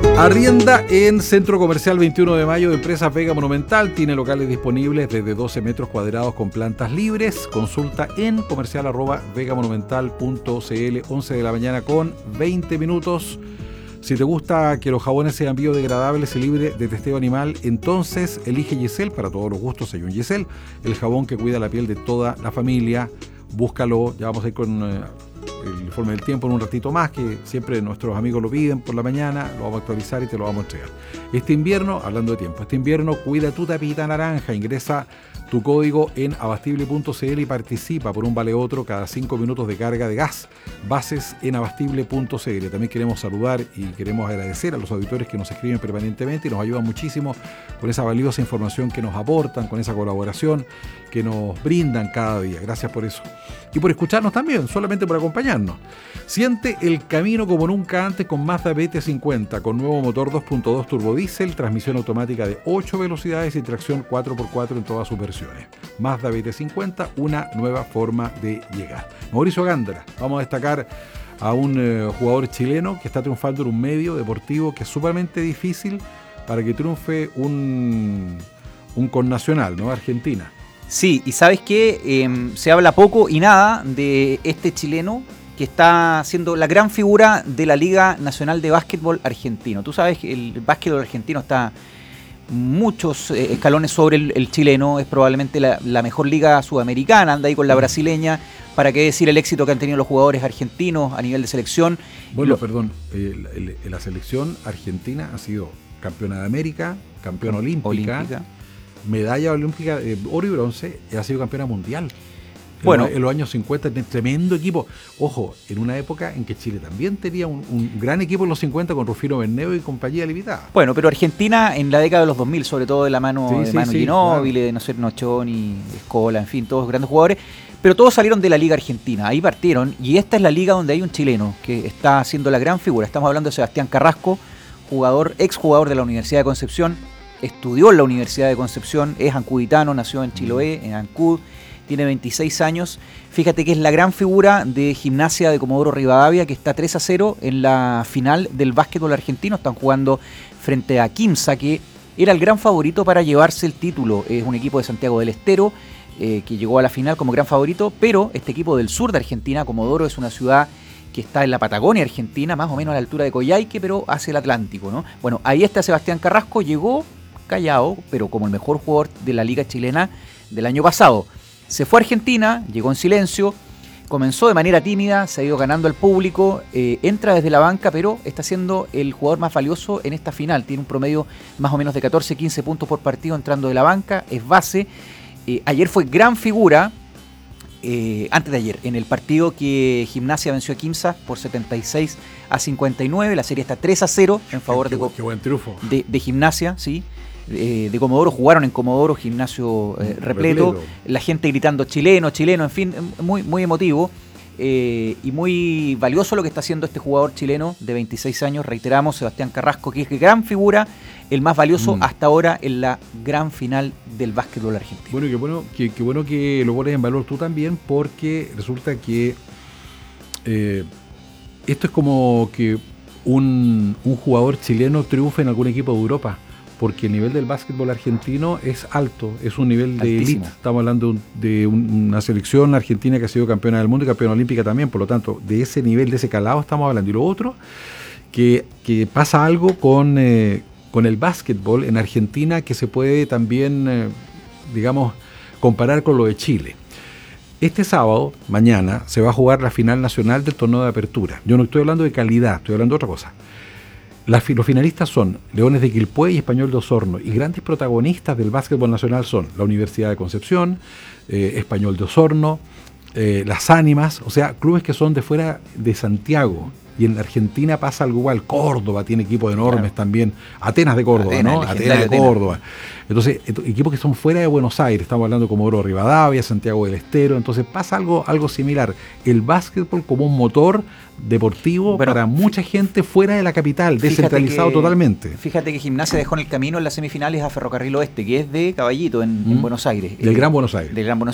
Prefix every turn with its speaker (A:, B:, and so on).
A: Arrienda en Centro Comercial 21 de Mayo de Empresas Vega Monumental. Tiene locales disponibles desde 12 metros cuadrados con plantas libres. Consulta en comercial@vegamonumental.cl. 11 de la mañana con 20 minutos. Si te gusta que los jabones sean biodegradables y libres de testeo animal, entonces elige Yesel. Para todos los gustos hay un Yesel, el jabón que cuida la piel de toda la familia. Búscalo, ya vamos a ir con el informe del tiempo en un ratito más, que siempre nuestros amigos lo piden por la mañana, lo vamos a actualizar y te lo vamos a entregar. Este invierno, hablando de tiempo, cuida tu tapita naranja, ingresa tu código en abastible.cl y participa por un vale otro cada 5 minutos de carga de gas. Bases en abastible.cl. También queremos saludar y queremos agradecer a los auditores que nos escriben permanentemente y nos ayudan muchísimo con esa valiosa información que nos aportan, con esa colaboración que nos brindan cada día. Gracias por eso. Y por escucharnos también, solamente por acompañarnos. Siente el camino como nunca antes con Mazda BT50, con nuevo motor 2.2 turbodiesel, transmisión automática de 8 velocidades y tracción 4x4 en todas sus versiones. Mazda BT50, una nueva forma de llegar. Mauricio Gándara, vamos a destacar a un jugador chileno que está triunfando en un medio deportivo que es sumamente difícil para que triunfe un connacional, ¿no? Argentina.
B: Sí, y ¿sabes qué? Se habla poco y nada de este chileno que está siendo la gran figura de la Liga Nacional de Básquetbol Argentino. Tú sabes que el básquetbol argentino está muchos escalones sobre el chileno, es probablemente la mejor liga sudamericana, anda ahí con la brasileña. ¿Para qué decir el éxito que han tenido los jugadores argentinos a nivel de selección?
A: Bueno, la selección argentina ha sido campeona de América, campeona olímpica. Medalla olímpica de oro y bronce, y ha sido campeona mundial. Bueno, en los años 50, tremendo equipo. Ojo, en una época en que Chile también tenía un gran equipo en los 50 con Rufino Berneo y compañía limitada.
B: Bueno, pero Argentina en la década de los 2000, sobre todo de la mano de Manu Ginóbili, claro, de no ser Nochoni, Escola, en fin, todos grandes jugadores. Pero todos salieron de la Liga Argentina, ahí partieron, y esta es la liga donde hay un chileno que está siendo la gran figura. Estamos hablando de Sebastián Carrasco, exjugador de la Universidad de Concepción. Estudió en la Universidad de Concepción, es ancuditano, nació en Chiloé, en Ancud, tiene 26 años. Fíjate que es la gran figura de Gimnasia de Comodoro Rivadavia, que está 3-0 en la final del básquetbol argentino. Están jugando frente a Quimsa, que era el gran favorito para llevarse el título. Es un equipo de Santiago del Estero que llegó a la final como gran favorito, pero este equipo del sur de Argentina, Comodoro, es una ciudad que está en la Patagonia Argentina, más o menos a la altura de Coyhaique, pero hacia el Atlántico, ¿no? Bueno, ahí está Sebastián Carrasco, llegó callado, pero como el mejor jugador de la liga chilena del año pasado. Se fue a Argentina, llegó en silencio, comenzó de manera tímida, se ha ido ganando al público, entra desde la banca, pero está siendo el jugador más valioso en esta final. Tiene un promedio más o menos de 14-15 puntos por partido entrando de la banca, es base. Ayer fue gran figura, antes de ayer, en el partido que Gimnasia venció a Quimsa por 76-59. La serie está 3-0 en favor
A: qué buen triunfo
B: de Gimnasia, sí. De Comodoro, jugaron en Comodoro, gimnasio repleto, la gente gritando chileno, en fin, muy, muy emotivo y muy valioso lo que está haciendo este jugador chileno de 26 años, reiteramos, Sebastián Carrasco, que es gran figura, el más valioso hasta ahora en la gran final del básquetbol argentino.
A: Bueno, qué bueno que lo pones en valor tú también, porque resulta que esto es como que un jugador chileno triunfe en algún equipo de Europa, porque el nivel del básquetbol argentino es alto, es un nivel de élite. Estamos hablando de una selección argentina que ha sido campeona del mundo y campeona olímpica también, por lo tanto, de ese nivel, de ese calado estamos hablando. Y lo otro, que pasa algo con el básquetbol en Argentina que se puede también, comparar con lo de Chile. Este sábado, mañana, se va a jugar la final nacional del torneo de apertura. Yo no estoy hablando de calidad, estoy hablando de otra cosa. Los finalistas son Leones de Quilpué y Español de Osorno, y grandes protagonistas del básquetbol nacional son la Universidad de Concepción, Español de Osorno, Las Ánimas, o sea, clubes que son de fuera de Santiago. Y en Argentina pasa algo igual. Córdoba tiene equipos enormes también. Atenas de Córdoba, ¿no? Atenas de Córdoba. Entonces, equipos que son fuera de Buenos Aires. Estamos hablando de Comodoro Rivadavia, Santiago del Estero. Entonces pasa algo similar. El básquetbol como un motor deportivo para mucha gente fuera de la capital, descentralizado totalmente.
B: Fíjate que Gimnasia dejó en el camino en las semifinales a Ferrocarril Oeste, que es de Caballito, en Buenos Aires.
A: Del Gran Buenos Aires.